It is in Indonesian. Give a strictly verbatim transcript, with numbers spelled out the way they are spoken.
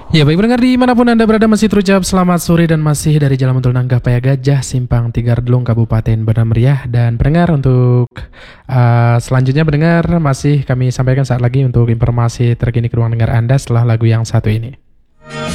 Ya baik pendengar dimanapun Anda berada masih terucap selamat sore dan masih dari Jalan Tol Nanggah Paya Gajah Simpang Tigardelung Kabupaten Bandar Meriah. Dan pendengar untuk uh, selanjutnya pendengar masih kami sampaikan saat lagi untuk informasi terkini ke ruang dengar Anda setelah lagu yang satu ini.